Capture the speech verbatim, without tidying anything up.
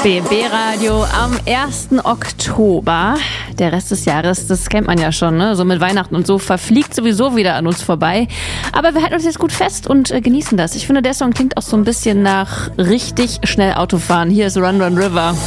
B M B-Radio am ersten Oktober. Der Rest des Jahres, das kennt man ja schon, ne? So mit Weihnachten und so verfliegt sowieso wieder an uns vorbei. Aber wir halten uns jetzt gut fest und äh, genießen das. Ich finde, der Song klingt auch so ein bisschen nach richtig schnell Autofahren. Hier ist Run Run River.